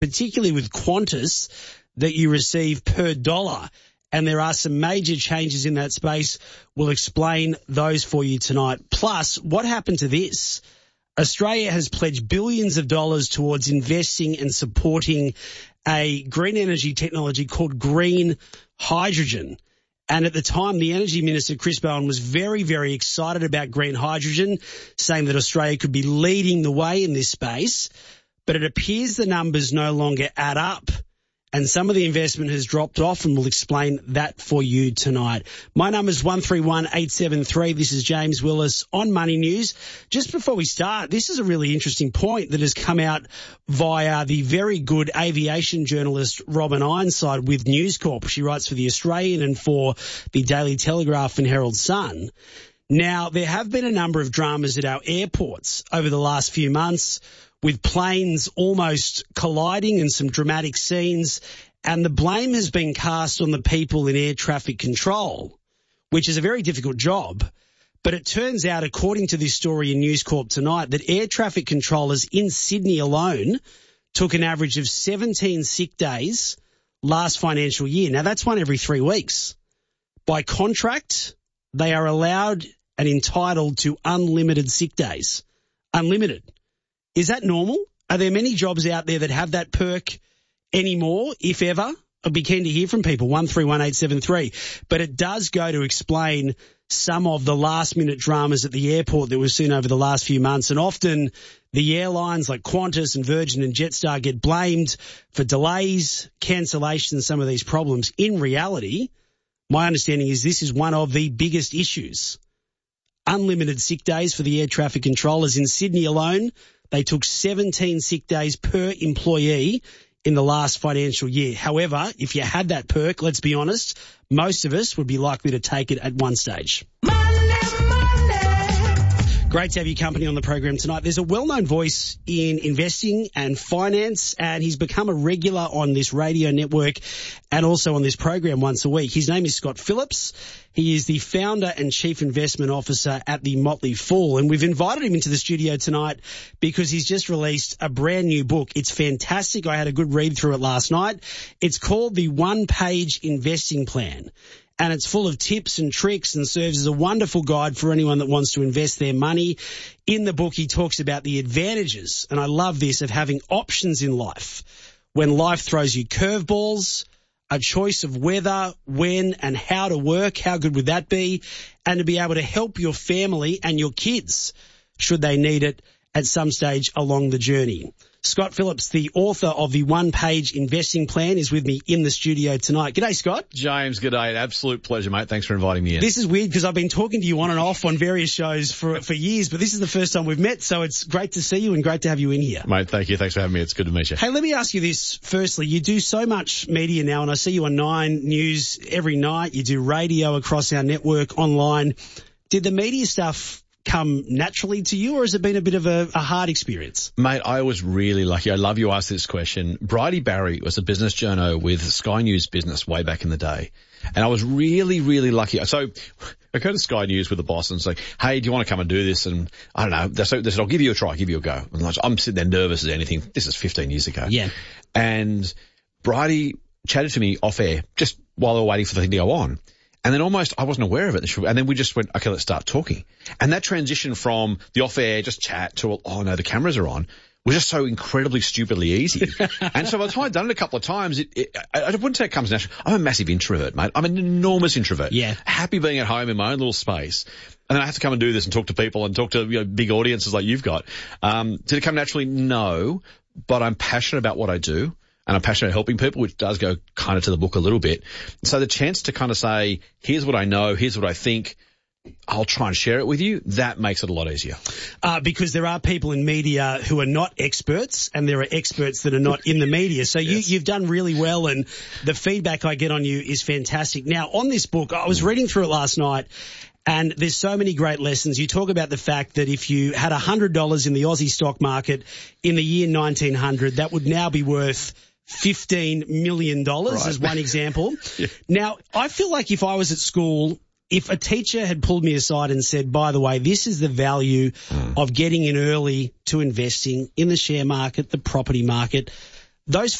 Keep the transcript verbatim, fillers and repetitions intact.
particularly with Qantas, that you receive per dollar. And there are some major changes in that space. We'll explain those for you tonight. Plus, what happened to this? Australia has pledged billions of dollars towards investing and supporting a green energy technology called green hydrogen. And at the time, the Energy Minister, Chris Bowen, was very, very excited about green hydrogen, saying that Australia could be leading the way in this space. But it appears the numbers no longer add up. And some of the investment has dropped off, and we'll explain that for you tonight. My number's one three one eight seven three. This is James Willis on Money News. Just before we start, this is a really interesting point that has come out via the very good aviation journalist Robin Ironside with News Corp. She writes for The Australian and for the Daily Telegraph and Herald Sun. Now, there have been a number of dramas at our airports over the last few months, with planes almost colliding and some dramatic scenes, and the blame has been cast on the people in air traffic control, which is a very difficult job. But it turns out, according to this story in News Corp tonight, that air traffic controllers in Sydney alone took an average of seventeen sick days last financial year. Now, that's one every three weeks. By contract, they are allowed and entitled to unlimited sick days. Unlimited. Is that normal? Are there many jobs out there that have that perk anymore, if ever? I'd be keen to hear from people, one three one eight seven three. But it does go to explain some of the last-minute dramas at the airport that we've seen over the last few months. And often the airlines like Qantas and Virgin and Jetstar get blamed for delays, cancellations, some of these problems. In reality, my understanding is this is one of the biggest issues. Unlimited sick days for the air traffic controllers in Sydney alone. They took seventeen sick days per employee in the last financial year. However, if you had that perk, let's be honest, most of us would be likely to take it at one stage. Great to have your company on the program tonight. There's a well-known voice in investing and finance, and he's become a regular on this radio network and also on this program once a week. His name is Scott Phillips. He is the founder and chief investment officer at the Motley Fool, and we've invited him into the studio tonight because he's just released a brand new book. It's fantastic. I had a good read through it last night. It's called The One Page Investing Plan. And it's full of tips and tricks and serves as a wonderful guide for anyone that wants to invest their money. In the book, he talks about the advantages, and I love this, of having options in life. When life throws you curveballs, a choice of whether, when, and how to work, how good would that be? And to be able to help your family and your kids, should they need it at some stage along the journey. Scott Phillips, the author of the One Page Investing Plan, is with me in the studio tonight. G'day, Scott. James, g'day. Absolute pleasure, mate. Thanks for inviting me in. This is weird because I've been talking to you on and off on various shows for for years, but this is the first time we've met, so it's great to see you and great to have you in here. Mate, thank you. Thanks for having me. It's good to meet you. Hey, let me ask you this firstly. You do so much media now, and I see you on Nine News every night. You do radio across our network, online. Did the media stuff come naturally to you, or has it been a bit of a, a hard experience? Mate, I was really lucky. I love you asked this question. Bridie Barry was a business journo with Sky News Business way back in the day. And I was really, really lucky. So I go to Sky News with the boss and say, hey, do you want to come and do this? And I don't know. They said, they said I'll give you a try, give you a go. And I'm sitting there nervous as anything. This is fifteen years ago. Yeah. And Bridie chatted to me off air just while they were waiting for the thing to go on. And then almost, I wasn't aware of it. And then we just went, okay, let's start talking. And that transition from the off-air, just chat, to, oh, no, the cameras are on, was just so incredibly stupidly easy. And so by the time I'd done it a couple of times, it, it, I, I wouldn't say it comes natural. I'm a massive introvert, mate. I'm an enormous introvert. Yeah. Happy being at home in my own little space. And then I have to come and do this and talk to people and talk to, you know, big audiences like you've got. Um, did it come naturally? No. But I'm passionate about what I do. And I'm passionate about helping people, which does go kind of to the book a little bit. So the chance to kind of say, here's what I know, here's what I think, I'll try and share it with you, that makes it a lot easier. Uh, because there are people in media who are not experts, and there are experts that are not in the media. So you, yes. You've done really well, and the feedback I get on you is fantastic. Now, on this book, I was reading through it last night, and there's so many great lessons. You talk about the fact that if you had one hundred dollars in the Aussie stock market in the year nineteen hundred, that would now be worth fifteen million dollars, right, as one example. Yeah. Now, I feel like if I was at school, if a teacher had pulled me aside and said, by the way, this is the value mm. of getting in early to investing in the share market, the property market, those